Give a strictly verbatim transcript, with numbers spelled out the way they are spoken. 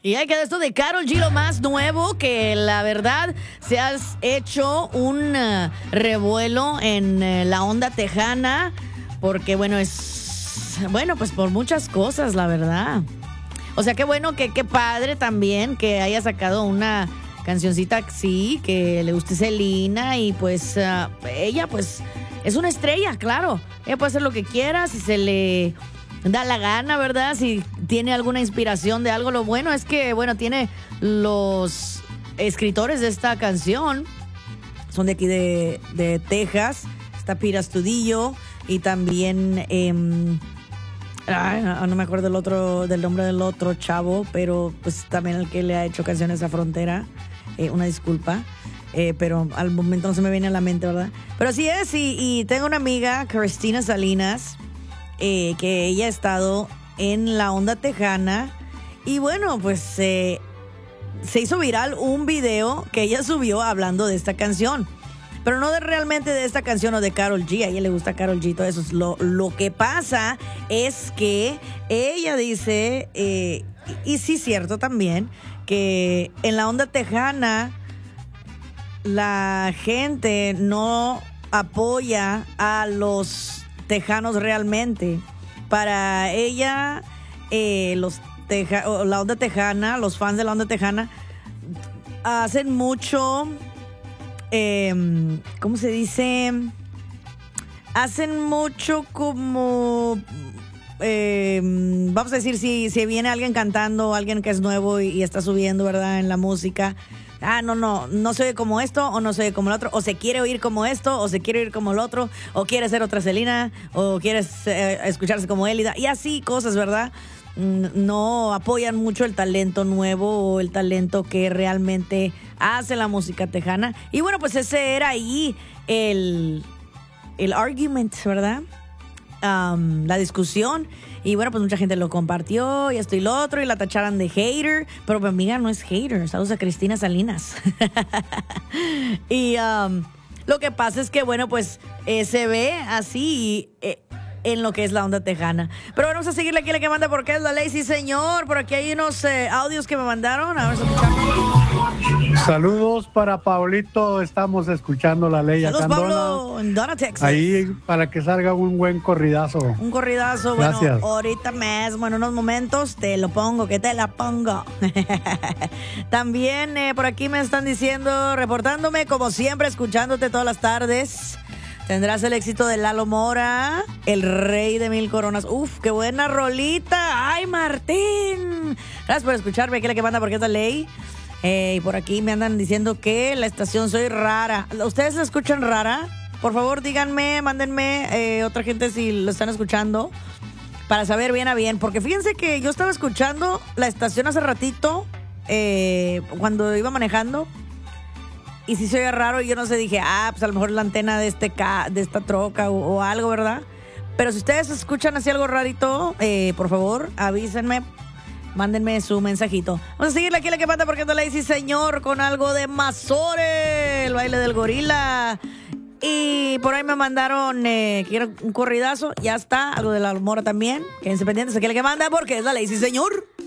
Y hay que de esto de Karol G, lo más nuevo, que la verdad se ha hecho un uh, revuelo en uh, la onda tejana, porque bueno, es, bueno, pues por muchas cosas, la verdad. O sea, qué bueno, que qué padre también que haya sacado una cancioncita, sí, que le guste Selena, y pues uh, ella pues es una estrella, claro. Ella puede hacer lo que quiera, si se le da la gana, ¿verdad? Si tiene alguna inspiración de algo. Lo bueno es que, bueno, tiene los escritores de esta canción, son de aquí de, de Texas. Está Pira Astudillo y también, eh, ay, no, no me acuerdo del otro, del nombre del otro chavo, pero pues también el que le ha hecho canciones a Frontera. Eh, una disculpa. Eh, pero al momento no se me viene a la mente, ¿verdad? Pero así es, y, y tengo una amiga, Cristina Salinas, eh, que ella ha estado en la onda tejana, y bueno, pues eh, se hizo viral un video que ella subió hablando de esta canción, pero no de realmente de esta canción o de Karol G. A ella le gusta Karol G, todo eso. Lo, lo que pasa es que ella dice, eh, y, y sí, cierto también, que en la onda tejana la gente no apoya a los tejanos realmente. Para ella, eh, los teja, la onda tejana, los fans de la onda tejana, hacen mucho, eh, ¿cómo se dice? Hacen mucho como, eh, vamos a decir, si, si viene alguien cantando, alguien que es nuevo y, y está subiendo, ¿verdad?, en la música. Ah, no, no, no se oye como esto, o no se oye como el otro, o se quiere oír como esto, o se quiere oír como el otro, o quiere ser otra Selena, o quiere eh, escucharse como Élida, y así cosas, ¿verdad? No apoyan mucho el talento nuevo o el talento que realmente hace la música tejana. Y bueno, pues ese era ahí el, el argument, ¿verdad? Um, la discusión. Y bueno, pues mucha gente lo compartió y esto y lo otro, y la tacharan de hater, pero mi amiga no es hater. Saludos a Cristina Salinas. Y um, lo que pasa es que, bueno, pues eh, se ve así eh, en lo que es la onda tejana. Pero bueno, vamos a seguirle aquí la que manda porque es la ley, sí señor. Por aquí hay unos eh, audios que me mandaron. A ver si escuchamos. Saludos para Pablito, estamos escuchando la ley. Saludos, acá en Pablo, Dona. en Dona, Texas. Ahí para que salga un buen corridazo. Un corridazo, Gracias. bueno, ahorita mismo, en unos momentos, te lo pongo, que te la pongo. También eh, por aquí me están diciendo, reportándome, como siempre, escuchándote todas las tardes. Tendrás el éxito de Lalo Mora, el rey de mil coronas. Uf, qué buena rolita. Ay, Martín. Gracias por escucharme, aquí es la que manda porque es la ley. Eh, y por aquí me andan diciendo que la estación soy rara. ¿Ustedes la escuchan rara? Por favor, díganme, mándenme eh, otra gente si lo están escuchando, para saber bien a bien. Porque fíjense que yo estaba escuchando la estación hace ratito, eh, cuando iba manejando, y si se oye raro, y yo no sé, dije, ah, pues a lo mejor la antena de, este ca- de esta troca o, o algo, ¿verdad? Pero si ustedes escuchan así algo rarito, eh, por favor, avísenme. Mándenme su mensajito. Vamos a seguirle aquí la que manda porque no le dice señor con algo de Mazore, el baile del gorila. Y por ahí me mandaron eh, que era un corridazo. Ya está, algo de la Mora también. Quédense pendientes aquí la que manda porque es la ley, sí señor.